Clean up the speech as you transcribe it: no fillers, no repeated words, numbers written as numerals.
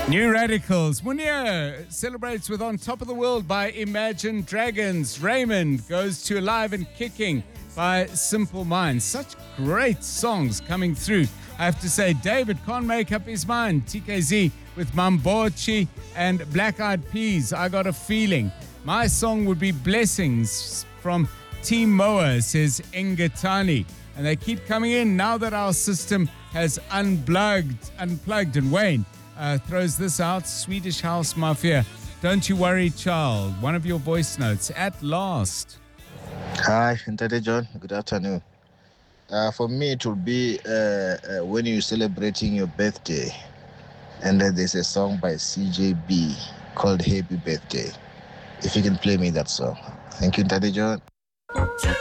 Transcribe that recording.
New Radicals. Munir celebrates with On Top of the World by Imagine Dragons. Raymond goes to Alive and Kicking by Simple Minds. Such great songs coming through. I have to say, David can't make up his mind. TKZ with Mambochi and Black Eyed Peas. I Got a Feeling. My song would be Blessings from Team Moa, says Engatani. And they keep coming in now that our system has unplugged. And Wayne throws this out. Swedish House Mafia. Don't you worry, child. One of your voice notes. At last. Hi, Ntate John. Good afternoon. For me, it will be when you're celebrating your birthday, and then there's a song by CJB called Happy Birthday. If you can play me that song. Thank you, Ntate John.